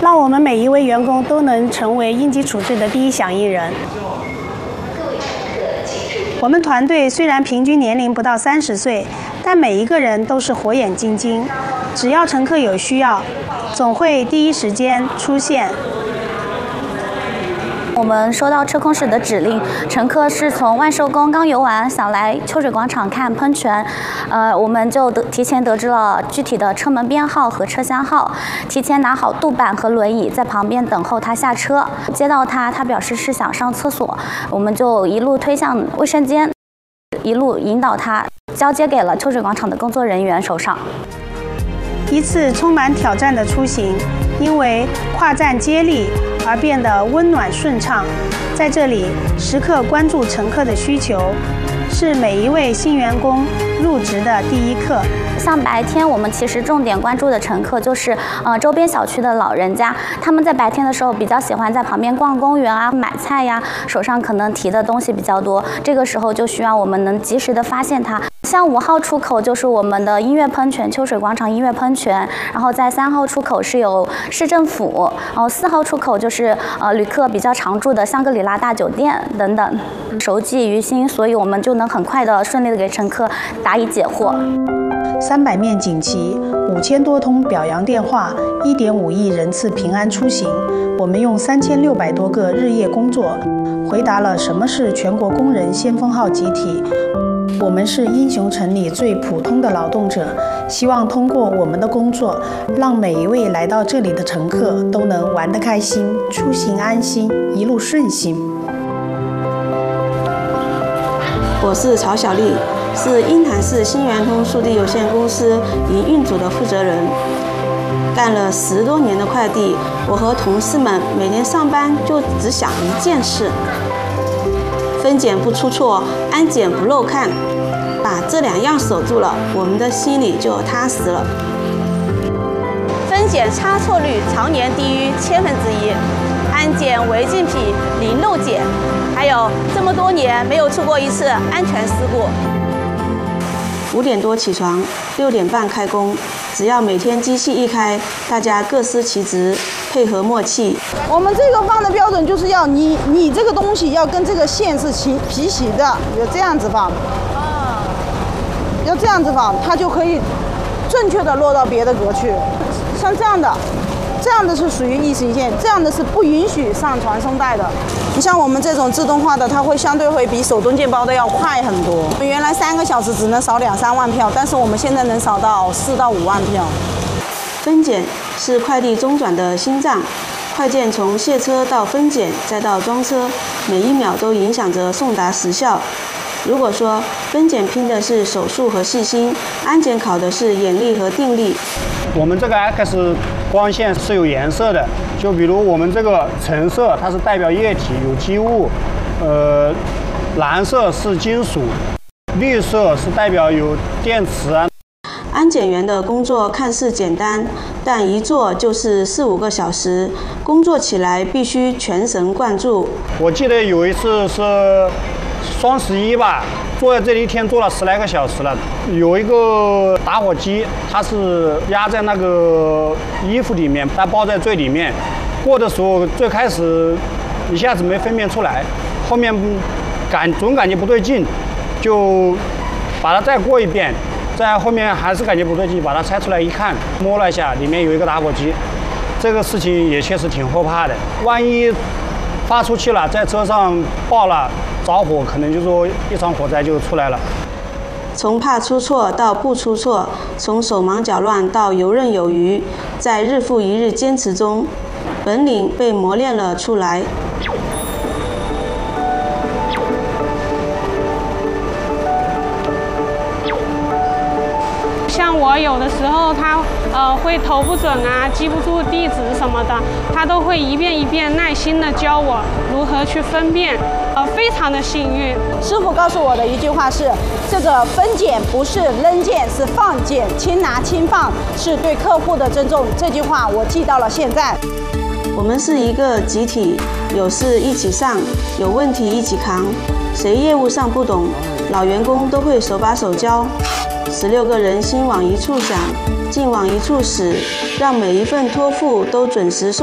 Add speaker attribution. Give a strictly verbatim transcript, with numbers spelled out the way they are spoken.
Speaker 1: 让我们每一位员工都能成为应急处置的第一响应人。我们团队虽然平均年龄不到三十岁，但每一个人都是火眼金睛，只要乘客有需要，总会第一时间出现。
Speaker 2: 我们收到车控室的指令，乘客是从万寿宫刚游完，想来秋水广场看喷泉，呃，我们就得提前得知了具体的车门编号和车厢号，提前拿好渡板和轮椅，在旁边等候他下车。接到他，他表示是想上厕所，我们就一路推向卫生间，一路引导他交接给了秋水广场的工作人员手上。
Speaker 1: 一次充满挑战的出行，因为跨站接力而变得温暖顺畅。在这里，时刻关注乘客的需求，是每一位新员工入职的第一课。
Speaker 2: 像白天，我们其实重点关注的乘客就是呃周边小区的老人家，他们在白天的时候比较喜欢在旁边逛公园啊、买菜呀，手上可能提的东西比较多，这个时候就需要我们能及时的发现他。像五号出口就是我们的音乐喷泉，秋水广场音乐喷泉，然后在三号出口是有市政府，然后四号出口就是呃旅客比较常住的香格里拉大酒店等等，熟记于心，所以我们就能很快的顺利的给乘客答疑解惑。
Speaker 1: 三百面锦旗，五千多通表扬电话，一点五亿人次平安出行。我们用三千六百多个日夜工作，回答了什么是全国工人先锋号集体。我们是英雄城里最普通的劳动者，希望通过我们的工作，让每一位来到这里的乘客都能玩得开心，出行安心，一路顺心。
Speaker 3: 我是曹小丽，是鹰潭市新源通速递有限公司营运组的负责人。干了十多年的快递，我和同事们每天上班就只想一件事：分拣不出错，安检不漏看。把这两样守住了，我们的心里就踏实了。
Speaker 4: 分拣差错率常年低于千分之一，安检违禁品零漏检，还有这么多年没有出过一次安全事故。
Speaker 3: 五点多起床，六点半开工。只要每天机器一开，大家各司其职，配合默契。
Speaker 5: 我们这个放的标准就是要你你这个东西要跟这个线是齐平齐的，要这样子放。要这样子放，它就可以正确的落到别的格去。像这样的，这样的是属于异形线，这样的是不允许上传送带的。你像我们这种自动化的，它会相对会比手动件包的要快很多。我们原来三个小时只能扫两三万票，但是我们现在能扫到四到五万票。
Speaker 3: 分拣是快递中转的心脏，快件从卸车到分拣再到装车，每一秒都影响着送达时效。如果说分拣拼的是手速和细心，安检考的是眼力和定力。
Speaker 6: 我们这个 X 光线是有颜色的，就比如我们这个橙色，它是代表液体有机物，呃，蓝色是金属，绿色是代表有电池啊。
Speaker 3: 安检员的工作看似简单，但一做就是四五个小时，工作起来必须全神贯注。
Speaker 6: 我记得有一次是双十一吧，坐在这里一天坐了十来个小时了。有一个打火机，它是压在那个衣服里面，它包在最里面。过的时候，最开始一下子没分辨出来，后面感总感觉不对劲，就把它再过一遍，在后面还是感觉不对劲，把它拆出来一看，摸了一下，里面有一个打火机。这个事情也确实挺后怕的，万一发出去了，在车上爆了着火，可能就说一场火灾就出来了。
Speaker 3: 从怕出错到不出错，从手忙脚乱到游刃有余，在日复一日坚持中，本领被磨练了出来。
Speaker 7: 像我有的时候他呃会投不准啊，记不住地址什么的，他都会一遍一遍耐心的教我如何去分辨，呃，非常的幸运。
Speaker 5: 师傅告诉我的一句话是：这个分拣不是扔件，是放件，轻拿轻放，是对客户的尊重。这句话我记到了现在。
Speaker 3: 我们是一个集体，有事一起上，有问题一起扛。谁业务上不懂，老员工都会手把手教。十六个人心往一处想，劲往一处使，让每一份托付都准时送。